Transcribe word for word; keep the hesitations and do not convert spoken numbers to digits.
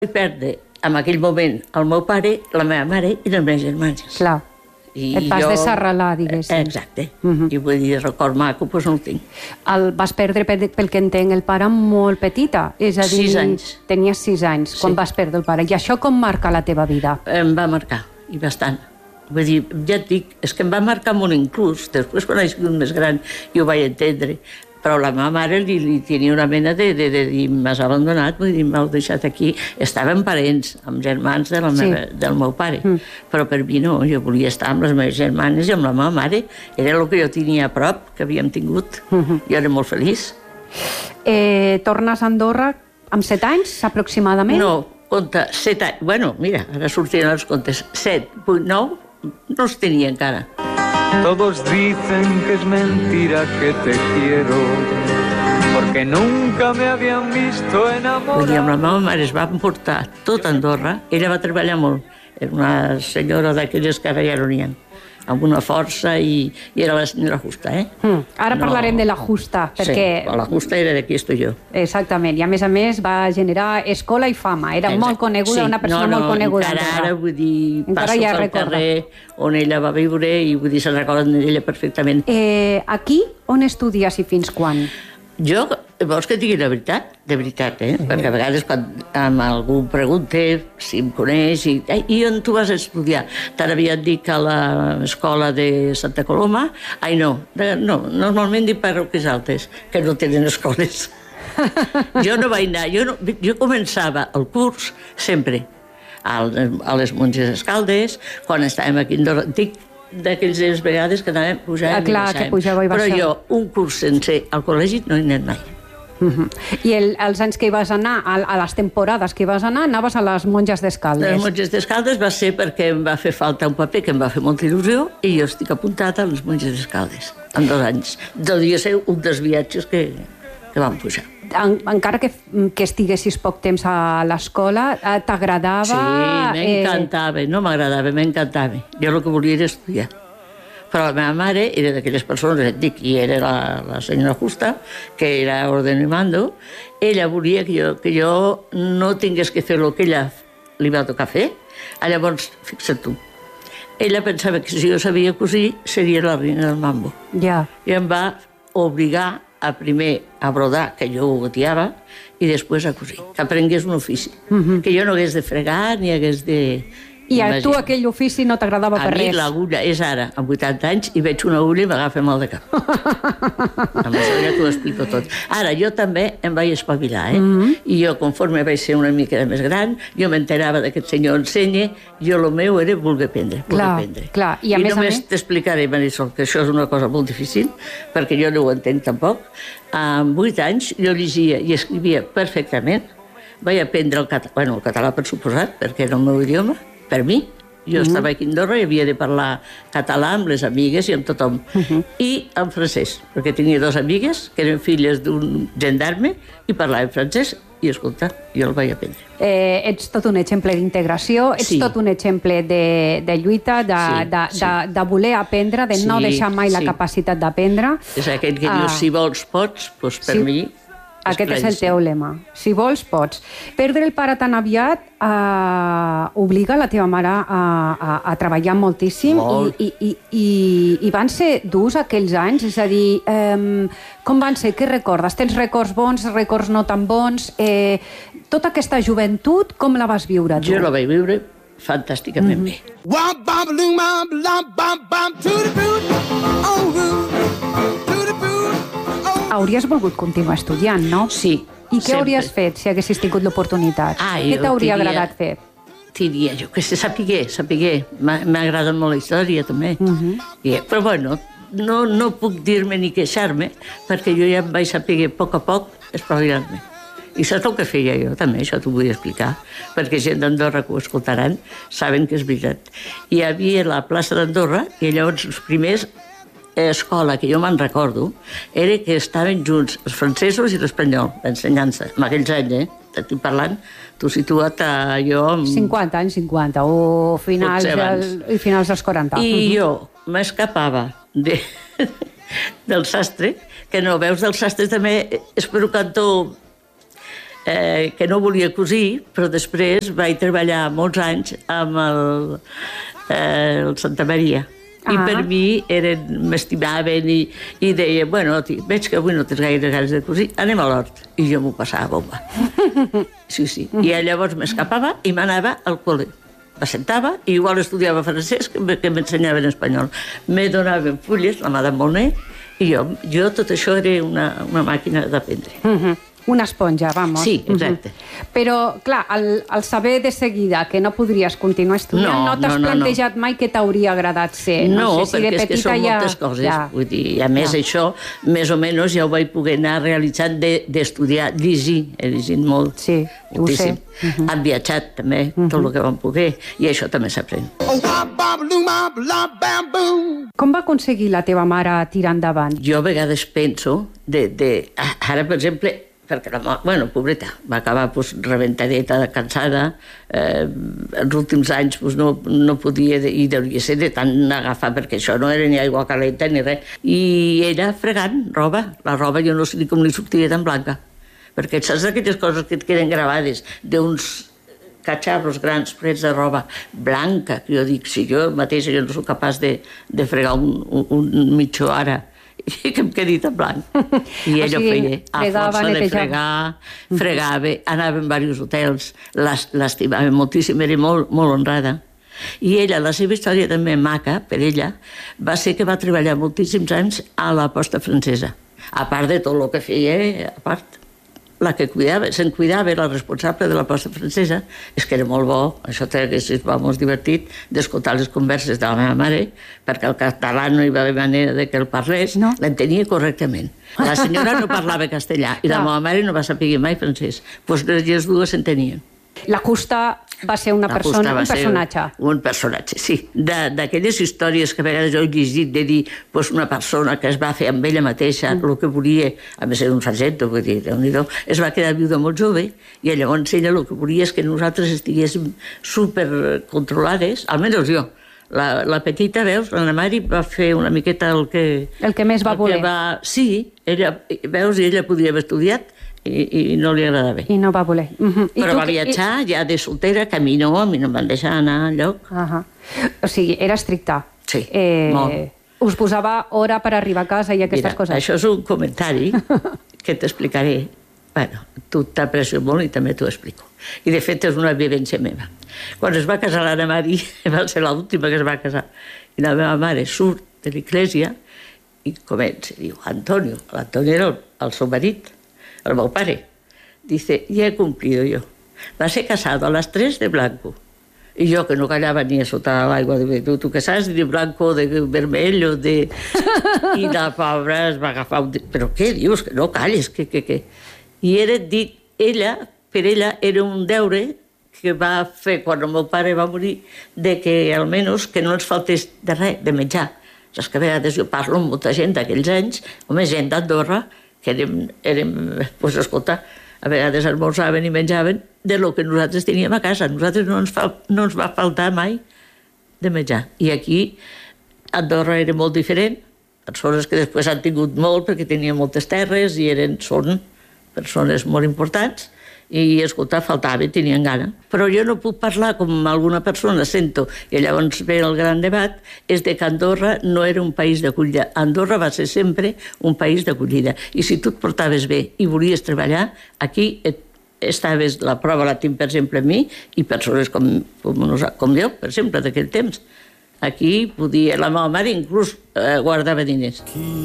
Vaig perdre, en aquell moment, el meu pare, la meva mare i les meves germanes. Clar. I et vas jo... desarrelar, diguéssim. Exacte. Uh -huh. I vull dir, record maco, doncs no el tinc. El vas perdre, pel que entenc, el pare molt petita. És a dir, sis anys. Tenies sis anys quan sí. vas perdre el pare. I això com marca la teva vida? Em va marcar, i bastant. Vull dir, ja et dic, és que em va marcar molt inclús. Després, quan he sigut més gran, jo ho vaig entendre. Però la meva mare li, li tenia una mena de, de, de dir, m'has abandonat, vull dir, m'heu deixat aquí. Estaven parents, amb germans de la meva, sí. del meu pare, mm. però per mi no, jo volia estar amb les meves germanes i amb la meva mare. Era el que jo tenia a prop, que havíem tingut. Mm-hmm. Jo era molt feliç. Eh, tornes a Andorra amb set anys, aproximadament? No, compte, set anys. Bueno, mira, ara sortien els comptes. Set, vuit, nou, no els tenia encara. Todos dicen que es mentira que te quiero, porque nunca me habían visto enamorado. Vull dir, amb la meva mare es va emportar tot Andorra. Ella va treballar molt. Era una senyora d'aquelles que ara ja no n'hi ha, amb una força, i, i era la senyora Justa, eh? Mm. Ara no. parlarem de la Justa, perquè... Sí, la Justa era d'aquí estoy jo. Exactament, i a més a més va generar escola i fama. Era Exacte. molt coneguda, sí. una persona no, no, molt coneguda. Encara ara, vull dir, encara passo ja pel recorda. carrer on ella va viure i, vull dir, se'n recorden d'ella perfectament. Eh, aquí, on estudies i fins quan? Jo, vols que et digui la veritat? De veritat, eh? Perquè a vegades quan algú pregunta si em coneix i, i on tu vas estudiar? Tan aviat dic a l'escola de Santa Coloma. Ai, no, no, normalment dic parròquies altes, que no tenen escoles. Jo no vaig anar, jo, no, jo començava el curs sempre a les Monges Escaldes, quan estàvem aquí a Andorra. Dic d'aquelles vegades que anàvem pujant ah, clar, i baixàvem. Que pujava i baixava. Però jo, un curs sencer al col·legi no hi he anat mai. Uh -huh. I el, els anys que hi vas anar, a, a les temporades que hi vas anar, anaves a les Monges d'Escaldes. Les Monges d'Escaldes va ser perquè em va fer falta un paper que em va fer molta il·lusió i jo estic apuntat a les Monges d'Escaldes, en dos anys. Devia ser un dels viatges que, que vam pujar. En, encara que, que estiguessis poc temps a l'escola, t'agradava? Sí, m'encantava, eh... no m'agradava, m'encantava. Jo el que volia era estudiar. Però la meva mare era d'aquelles persones, et dic, i era la, la senyora Justa, que era ordeno i mando. Ella volia que jo, que jo no tingués que fer el que ella li va tocar fer. Llavors, fixa't tu, ella pensava que si jo sabia cosir seria la reina del mambo. Ja. I em va obligar a primer a brodar, que jo ho odiava, i després a cosir, que aprengués un ofici. Uh -huh. Que jo no hagués de fregar ni hagués de... I a tu aquell ofici no t'agradava per res? A mi l'agulla és ara, amb vuitanta anys, i veig una agulla i m'agafa mal de cap. Amb això ja t'ho explico tot. Ara, jo també em vaig espavilar, eh? Mm -hmm. I jo, conforme vaig ser una mica més gran, jo m'enterava d'aquest senyor ensenya, jo el meu era voler aprendre, voler clar, aprendre. Clar. I, a I més només més... t'explicaré, Marisol, que això és una cosa molt difícil, perquè jo no ho entenc tampoc. Amb vuit anys jo llegia i escrivia perfectament. Vaig aprendre el català, bueno, el català per suposat, perquè era el meu idioma, per mi. Jo uh -huh. estava aquí a Andorra i havia de parlar català amb les amigues i amb tothom. Uh -huh. I en francès, perquè tenia dues amigues que eren filles d'un gendarme i parlaven francès i, escolta, jo el vaig aprendre. Eh, ets tot un exemple d'integració, ets sí. tot un exemple de, de lluita, de, sí, de, sí. De, de voler aprendre, de sí, no deixar mai sí. la capacitat d'aprendre. És aquest que uh, dius, si vols, pots, doncs per sí. mi... Aquest és el teu lema. Si vols, pots. Perdre el pare tan aviat eh, obliga la teva mare a, a, a treballar moltíssim Molt. i, i, i, i van ser durs aquells anys? És a dir, eh, com van ser? Què recordes? Tens records bons, records no tan bons? Eh, tota aquesta joventut, com la vas viure tu? Jo la vaig viure fantàsticament mm-hmm. bé. Hauries volgut continuar estudiant, no? Sí. I què sempre. hauries fet si haguessis tingut l'oportunitat? Ah, què t'hauria agradat fer? Diria jo que se sapigué, sapigué. M'ha agradat molt la història, també. Uh -huh. I, però, bueno, no, no puc dir-me ni queixar-me, perquè jo ja em vaig saber a poc a poc espavilar-me. I saps el que feia jo, també, això t'ho vull explicar, perquè gent d'Andorra que ho escoltaran saben que és veritat. Hi havia la plaça d'Andorra i llavors els primers escola que jo me'n recordo era que estaven junts els francesos i l'espanyol, l'ensenyança, en aquells anys, eh? T'estic parlant, t'ho situa't a jo... Amb... cinquanta anys, cinquanta, o finals, del, finals dels quaranta. I uh-huh. jo m'escapava de, del sastre, que no, veus, del sastre també és per un cantó eh, que no volia cosir, però després vaig treballar molts anys amb el, eh, el Santa Maria. I Ah. per mi eren, m'estimaven i, i deien, bueno, tia, veig que avui no tens gaire ganes de cosir, anem a l'hort. I jo m'ho passava bomba. Sí, sí. I llavors m'escapava i m'anava al col·le. M'assentava i igual estudiava francès que m- que m'ensenyaven espanyol. Me donaven fulles, la Madame Monet, i jo, jo tot això era una, una màquina d'aprendre. Mhm. Una esponja, vamos. Sí, exacte. Mhm. Però, clar, al, al saber de seguida que no podries continuar estudiant, No, no, t'has no, no, plantejat mai que t'hauria agradat ser? No, sé si perquè de és que petita són ja... moltes coses. Ja. Vull dir, i a més Ja. això, més o menys, ja ho vaig poder anar realitzant de- d'estudiar, de, llegir. He llegit molt. Sí, ho moltíssim. sé. Uh -huh. Han viatjat també, uh -huh. tot el que vam poder, i això també s'aprèn. Com va aconseguir la teva mare tirar endavant? Jo a vegades penso de... de ara, per exemple, perquè la mort, bueno, pobreta, va acabar pues, rebentadeta, cansada, eh, els últims anys pues, no, no podia, i devia ser de tant agafar, perquè això no era ni aigua calenta ni res, i ella fregant roba, la roba jo no sé ni com li sortia tan blanca, perquè saps d'aquelles coses que et queden gravades, d'uns catxarros grans plets de roba blanca, que jo dic, si jo mateixa jo no soc capaç de, de fregar un, un, un mitjó ara, i que em quedi tan blanc. I ella O ho sigui, feia. A fregava, força de netejava. fregar, fregava, anava en diversos hotels, l'es- l'estimava moltíssim, era molt, molt honrada. I ella, la seva història també maca, per ella, va ser que va treballar moltíssims anys a la posta francesa. A part de tot el que feia, a part, la que cuidava, se'n cuidava, la responsable de la posta francesa, és que era molt bo, això t'hagués molt divertit, d'escoltar les converses de la meva mare, perquè el català no hi va haver manera de que el parlés, No. l'entenia correctament. La senyora no parlava castellà i la Clar. meva mare no va saber mai francès. Doncs les dues s'entenien. La Justa va ser una La persona, Justa va un ser personatge. Un personatge, sí. De- D'aquelles històries que a vegades jo he llegit de dir pues, una persona que es va fer amb ella mateixa mm. el que volia, a més era un sargento, vull dir, Déu-n'hi-do, es va quedar viuda molt jove i llavors ella el que volia és que nosaltres estiguéssim supercontrolades, almenys jo. La, la petita, veus, l'Anna Mari va fer una miqueta el que... El que més va el que voler. Va, sí, ella, veus, i ella podia haver estudiat i, i no li agradava. I no va voler. Uh -huh. I Però tu va que- viatjar ja de soltera, camino, a mi no em van deixar anar enlloc. Uh -huh. O sigui, era estricta. Sí, eh, molt. Us posava hora per arribar a casa i aquestes Mira, coses. això és un comentari que t'explicaré. Bueno, tu t'aprecio molt i també t'ho explico. I de fet és una vivència meva. Quan es va casar l'Anna Mari, va ser l'última que es va casar, i la meva mare surt de l'església i comença, diu, Antonio, l'Antonio era el, el seu marit, el meu pare, dice, ya he cumplido yo. Va ser casado a les tres de blanco. I jo, que no callava ni a sota l'aigua, de tu, tu què saps, de blanco, de vermell o de... I la pobra es va agafar un... Però què dius? Que no calles, que... que, que... I era dit, ella, per ella, era un deure que va fer quan el meu pare va morir, de que almenys que no ens faltés de res, de menjar. Saps que a vegades jo parlo amb molta gent d'aquells anys, home, gent d'Andorra, que érem, érem, pues, escolta, a vegades esmorzaven i menjaven de lo que nosaltres teníem a casa. Nosaltres no ens, fal, no ens va faltar mai de menjar. I aquí, Andorra era molt diferent, persones que després han tingut molt perquè tenien moltes terres i eren, són persones molt importants, i, escolta, faltava i tenien gana. Però jo no puc parlar com alguna persona sento, i llavors ve el gran debat, és de que Andorra no era un país d'acollida. Andorra va ser sempre un país d'acollida. I si tu et portaves bé i volies treballar, aquí et, estaves, la prova la tinc, per exemple, a mi, i persones com, com, com jo, per exemple, d'aquell temps. Aquí podia, la meva mare inclús eh, guardava diners.